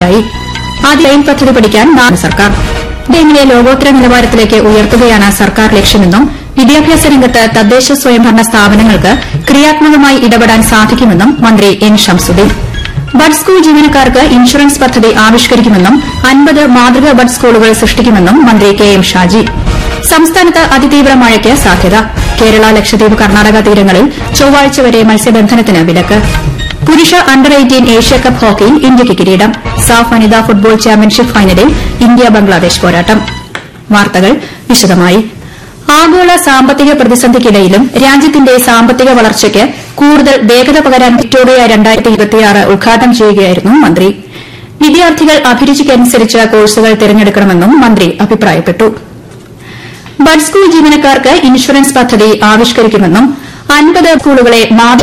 പൂർത്തിയായി. ആദ്യ ലൈൻ പദ്ധതി പഠിക്കാൻ സർക്കാർ ഡെങ്ങിനെ ലോകോത്തര നിലവാരത്തിലേക്ക് ഉയർത്തുകയാണ് സർക്കാർ ലക്ഷ്യമെന്നും വിദ്യാഭ്യാസ രംഗത്ത് തദ്ദേശ സ്വയംഭരണ സ്ഥാപനങ്ങൾക്ക് ക്രിയാത്മകമായി ഇടപെടാൻ സാധിക്കുമെന്നും മന്ത്രി എൻ ഷംസുദ്ദീൻ. ബഡ് സ്കൂൾ ജീവനക്കാർക്ക് ഇൻഷുറൻസ് പദ്ധതി ആവിഷ്കരിക്കുമെന്നും 50 മാതൃകാ ബഡ് സ്കൂളുകൾ സൃഷ്ടിക്കുമെന്നും മന്ത്രി കെ എം ഷാജി. സംസ്ഥാനത്ത് അതിതീവ്ര മഴയ്ക്ക് സാധ്യത. കേരള, ലക്ഷദ്വീപ്, കർണാടക തീരങ്ങളിൽ ചൊവ്വാഴ്ച വരെ മത്സ്യബന്ധനത്തിന് വിലക്ക്. പുരുഷ അണ്ടർ 18 ഏഷ്യാകപ്പ് ഹോക്കിയിൽ ഇന്ത്യയ്ക്ക് കിരീടം. സാഫ് വനിതാ ഫുട്ബോൾ ചാമ്പ്യൻഷിപ്പ് ഫൈനലിൽ ഇന്ത്യ ബംഗ്ലാദേശ് പോരാട്ടം. വാർത്തകൾ വിശദമായി. ആഗോള സാമ്പത്തിക പ്രതിസന്ധിക്കിടയിലും രാജ്യത്തിന്റെ സാമ്പത്തിക വളർച്ചയ്ക്ക് കൂടുതൽ വേഗത പകരാൻ വിക്ടോറിയ 2026 ഉദ്ഘാടനം ചെയ്യുകയായിരുന്നു മന്ത്രി. വിദ്യാർത്ഥികൾ അഭിരുചിക്കനുസരിച്ച് കോഴ്സുകൾ തിരഞ്ഞെടുക്കണമെന്നും മന്ത്രി അഭിപ്രായപ്പെട്ടു. ബഡ് സ്കൂൾ ജീവനക്കാർക്ക് ഇൻഷുറൻസ് പദ്ധതി ആവിഷ്കരിക്കുമെന്നും 50 സ്കൂളുകളെ